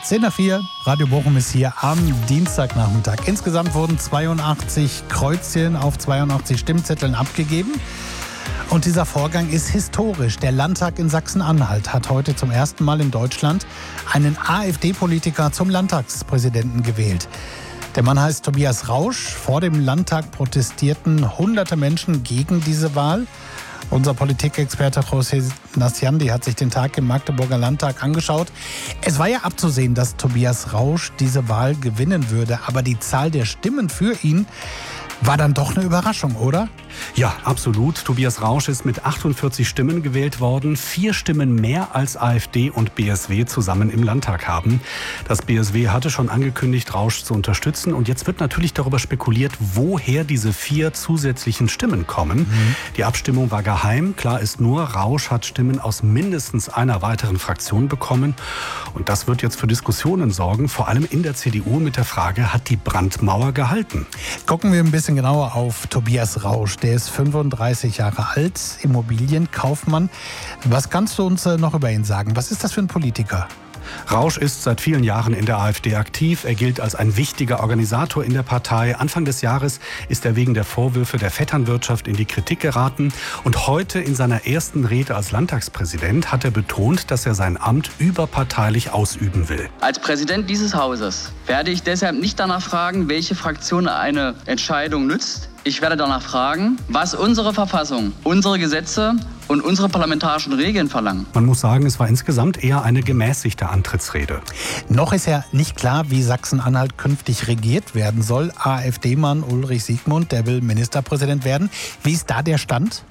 10:04, Radio Bochum ist hier am Dienstagnachmittag. Insgesamt wurden 82 Kreuzchen auf 82 Stimmzetteln abgegeben. Und dieser Vorgang ist historisch. Der Landtag in Sachsen-Anhalt hat heute zum ersten Mal in Deutschland einen AfD-Politiker zum Landtagspräsidenten gewählt. Der Mann heißt Tobias Rausch. Vor dem Landtag protestierten hunderte Menschen gegen diese Wahl. Unser Politikexperte José Naciandi hat sich den Tag im Magdeburger Landtag angeschaut. Es war ja abzusehen, dass Tobias Rausch diese Wahl gewinnen würde. Aber die Zahl der Stimmen für ihn war dann doch eine Überraschung, oder? Ja, absolut. Tobias Rausch ist mit 48 Stimmen gewählt worden. 4 Stimmen mehr als AfD und BSW zusammen im Landtag haben. Das BSW hatte schon angekündigt, Rausch zu unterstützen. Und jetzt wird natürlich darüber spekuliert, woher diese 4 zusätzlichen Stimmen kommen. Die Abstimmung war geheim. Klar ist nur, Rausch hat Stimmen aus mindestens einer weiteren Fraktion bekommen. Und das wird jetzt für Diskussionen sorgen, vor allem in der CDU mit der Frage, hat die Brandmauer gehalten? Gucken wir ein bisschen genauer auf Tobias Rausch. Der ist 35 Jahre alt, Immobilienkaufmann. Was kannst du uns noch über ihn sagen? Was ist das für ein Politiker? Rausch ist seit vielen Jahren in der AfD aktiv. Er gilt als ein wichtiger Organisator in der Partei. Anfang des Jahres ist er wegen der Vorwürfe der Vetternwirtschaft in die Kritik geraten. Und heute in seiner ersten Rede als Landtagspräsident hat er betont, dass er sein Amt überparteilich ausüben will. Als Präsident dieses Hauses werde ich deshalb nicht danach fragen, welche Fraktion eine Entscheidung nützt. Ich werde danach fragen, was unsere Verfassung, unsere Gesetze und unsere parlamentarischen Regeln verlangen. Man muss sagen, es war insgesamt eher eine gemäßigte Antrittsrede. Noch ist ja nicht klar, wie Sachsen-Anhalt künftig regiert werden soll. AfD-Mann Ulrich Siegmund, der will Ministerpräsident werden. Wie ist da der Stand?